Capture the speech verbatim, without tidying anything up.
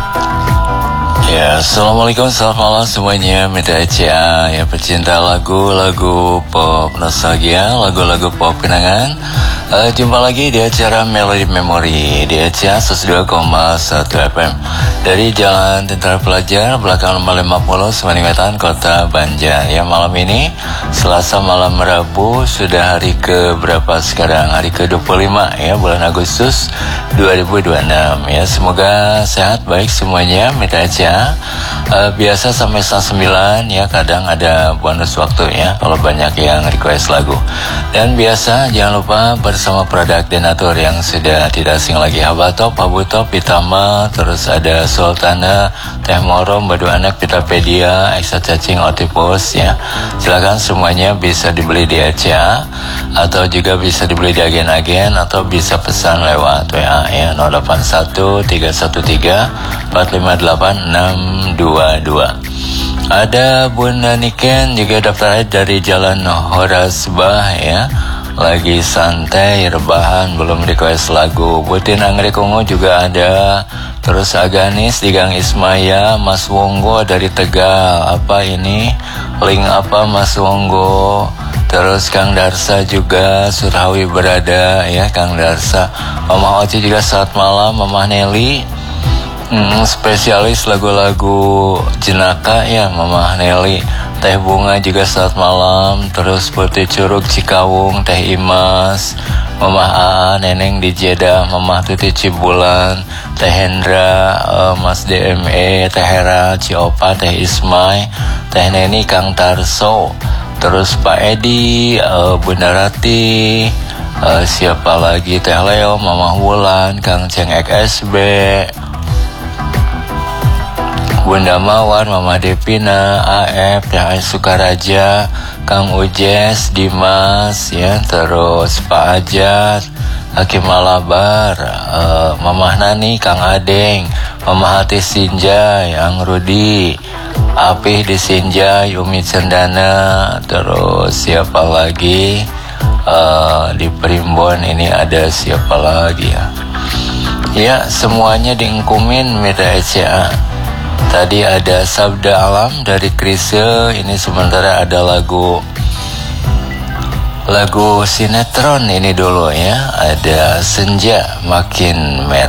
Ya, Assalamualaikum, selamat malam semuanya. Mita Echa, ya pecinta lagu-lagu pop nostalgia, lagu-lagu pop kenangan. uh, Jumpa lagi di acara Melody Memory di Echa seratus dua koma satu F M dari Jalan Tentara Pelajar, belakang nomor lima puluh, Semanding Wetan, Kota Banjar. Ya, malam ini Selasa malam Rabu, sudah hari ke berapa sekarang? Hari ke dua puluh lima ya, bulan Agustus dua ribu dua puluh enam ya. Semoga sehat baik semuanya. Mita Echa Uh, biasa sampai setengah sembilan ya, kadang ada bonus waktu ya kalau banyak yang request lagu. Dan biasa jangan lupa bersama produk Denatur yang sudah tidak asing lagi, Habatop, Habutop, Pitama, terus ada Sultana, Teh Moro, Badu Anak, Pitapedia, Eksa Cacing, Otipus ya. Silakan semuanya bisa dibeli di Echa atau juga bisa dibeli di agen-agen atau bisa pesan lewat W A ya, nol delapan satu tiga satu tiga empat lima delapan enam dua dua. Ada Bunda Niken juga daftar dari Jalan Horasbah ya, lagi santai rebahan belum request lagu. Butin Anggrek Ungu juga ada. Terus Aganis di Gang Ismaya, Mas Wonggo dari Tegal. Apa ini? Link apa Mas Wonggo? Terus Kang Darsa juga Surhawi berada ya, Kang Darsa. Mama Oci juga selamat malam. Mama Nelly, Hmm, spesialis lagu-lagu jenaka ya, Mama Nelly. Teh Bunga juga selamat malam. Terus Putih Curug Cikawung, Teh Imas, Mama Aa, Neneng di Jeddah, Mama Tuti Cibulan, Teh Hendra, uh, Mas D M E, Teh Hera, Ciopa, Teh Ismay, Teh Neni, Kang Tarso. Terus Pak Edi, uh, Bunda Rati, uh, siapa lagi, Teh Leo, Mama Wulan, Kang Ceng X S B, Bunda Mawar, Mama Devina, A F, Teh Sukaraja, Kang Ujes, Dimas, ya, terus Pak Ajat, Hakim Malabar, uh, Mama Nani, Kang Adeng, Mama Hati Sinjai, Ang Rudi, Apih di Sinjai, Umi Cendana, terus siapa lagi, uh, di Primbon ini ada siapa lagi ya? Ya, semuanya diingkumin Mita Echa. Tadi ada Sabda Alam dari Krisye. Ini sementara ada lagu Lagu sinetron ini dulu ya. Ada Senja Makin Merah.